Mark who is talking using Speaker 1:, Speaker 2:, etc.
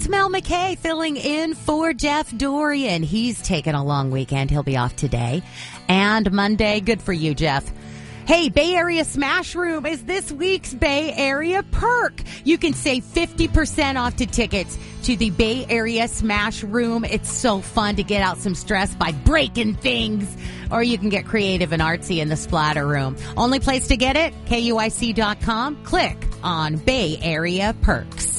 Speaker 1: It's Mel McKay filling in for Jeff Dorian. He's taking a long weekend. He'll be off today and Monday. Good for you, Jeff. Hey, Bay Area Smash Room is this week's Bay Area perk. You can save 50% off to tickets to the Bay Area Smash Room. It's so fun to get out some stress by breaking things. Or you can get creative and artsy in the Splatter Room. Only place to get it, KUIC.com. Click on Bay Area Perks.